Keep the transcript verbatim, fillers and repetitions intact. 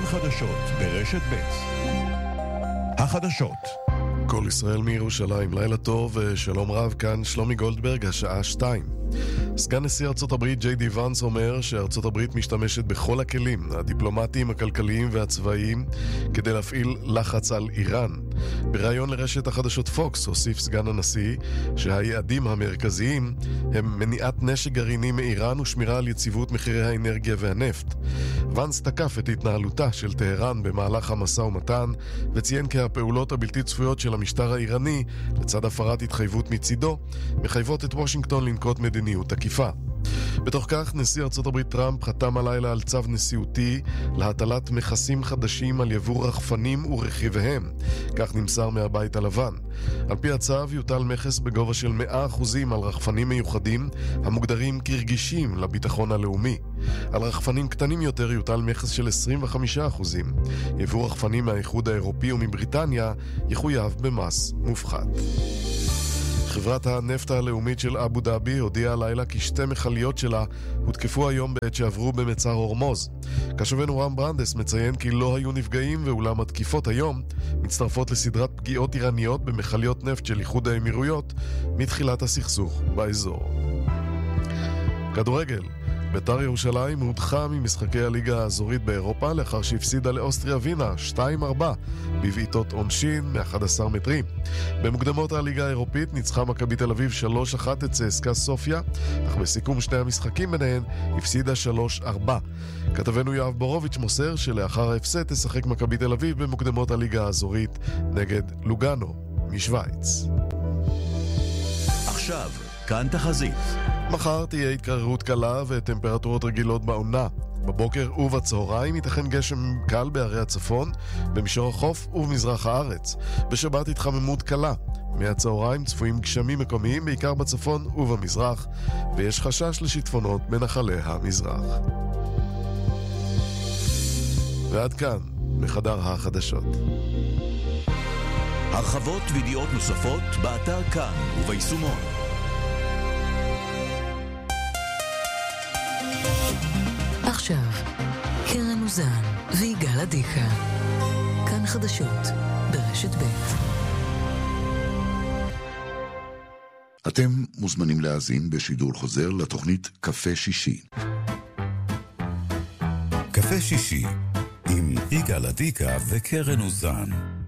חדשות ברשת ב'. החדשות. כל ישראל מירושלים, לילה טוב ושלום רב, כאן שלומי גולדברג, השעה שתיים. סגן נשיא ארצות הברית ג'יי די ונס אומר שארצות הברית משתמשת בכל הכלים הדיפלומטיים, הכלכליים והצבאיים כדי להפעיל לחץ על איראן. בראיון לרשת החדשות פוקס הוסיף סגן הנשיא שהיעדים המרכזיים הם מניעת נשק גרעיני מאיראן ושמירה על יציבות מחירי האנרגיה והנפט. ונס תקף את התנהלותה של טהרן במהלך המשא ומתן וציין כי הפעולות הבלתי צפויות של המשטר האיראני לצד הפרת התחייבות מצידו מחייבות את וושינגטון לנקוט מדיניות תקיפה. בתוך כך, נשיא ארצות הברית טראמפ חתם הלילה על צו נשיאותי להטלת מכסים חדשים על יבוא רחפנים ורכיביהם. כך נמסר מהבית הלבן. על פי הצו יוטל מכס בגובה של מאה אחוזים על רחפנים מיוחדים המוגדרים כרגישים לביטחון הלאומי. על רחפנים קטנים יותר יוטל מכס של עשרים וחמישה אחוזים. יבוא רחפנים מהאיחוד האירופי ומבריטניה יחויב במס מופחת. חברת הנפט הלאומית של אבו דאבי הודיעה הלילה כי שתי מכליות שלה הותקפו היום בעת שעברו במצר הורמוז. כתבנו רם ברנדס מציין כי לא היו נפגעים, ואולם התקיפות היום מצטרפות לסדרת פגיעות איראניות במכליות נפט של איחוד האמירויות מתחילת הסכסוך באזור. כדורגל. בית"ר ירושלים הודחה ממשחקי הליגה האזורית באירופה לאחר שהפסידה לאוסטריה וינה שתיים ארבע בבעיטות עונשין מ-אחד עשר מטרים. במוקדמות הליגה האירופית ניצחה מכבי תל אביב שלוש אחת את צסקה סופיה, אך בסיכום שני המשחקים ביניהן הפסידה שלוש ארבע. כתבנו יואב בורוביץ' מוסר שלאחר ההפסד תשחק מכבי תל אביב במוקדמות הליגה האזורית נגד לוגאנו משוויץ. עכשיו כאן תחזית. מחר תהיה התקררות קלה וטמפרטורות רגילות בעונה. בבוקר ובצהריים ייתכן גשם קל בערי הצפון, במישור החוף ובמזרח הארץ. בשבת התחממות קלה. מהצהריים צפויים גשמים מקומיים בעיקר בצפון ובמזרח, ויש חשש לשיטפונות בנחלי המזרח. ועד כאן בחדר החדשות. הרחבות וידיעות נוספות באתר כאן וביישומון. עכשיו, קרן אוזן ויגאל עדיקה. כאן חדשות ברשת ב'. אתם מוזמנים להאזין בשידור חוזר לתוכנית קפה שישי. קפה שישי עם יגאל עדיקה וקרן אוזן.